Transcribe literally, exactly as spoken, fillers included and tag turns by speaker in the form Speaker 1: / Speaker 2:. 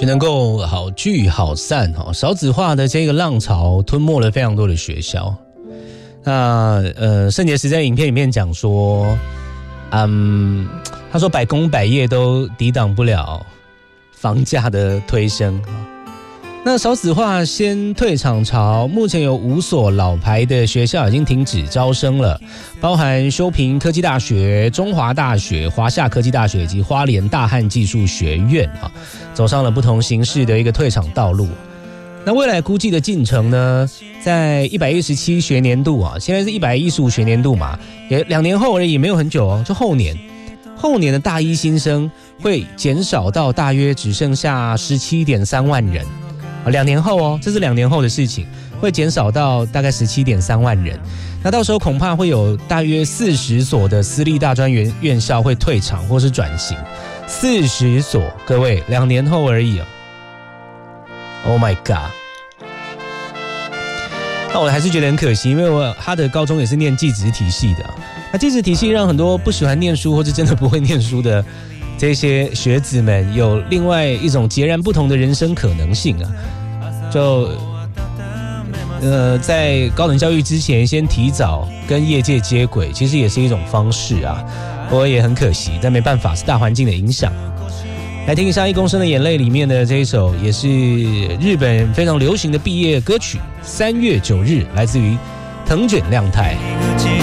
Speaker 1: 就能够好聚好散，少子化的这个浪潮吞没了非常多的学校。那呃，圣杰时在影片里面讲说，嗯，他说百工百业都抵挡不了房价的推升。那少子化先退场潮，目前有五所老牌的学校已经停止招生了，包含修平科技大学、中华大学、华夏科技大学以及花莲大汉技术学院啊，走上了不同形式的一个退场道路。那未来估计的进程呢，在一百一十七学年度啊，现在是一百一十五学年度嘛，也两年后而已，没有很久哦，就后年，后年的大一新生会减少到大约只剩下 十七点三万人。两年后哦，这是两年后的事情，会减少到大概 十七点三万人。那到时候恐怕会有大约四十所的私立大专院院校会退场或是转型，四十所，各位，两年后而已哦。Oh my god！ 那我还是觉得很可惜，因为我他的高中也是念技职体系的，那技职体系让很多不喜欢念书或是真的不会念书的这些学子们有另外一种截然不同的人生可能性啊！就呃，在高等教育之前，先提早跟业界接轨，其实也是一种方式啊。不过也很可惜，但没办法，是大环境的影响。来听一下《一公升的眼泪》里面的这一首，也是日本非常流行的毕业歌曲《三月九日》，来自于藤卷亮太。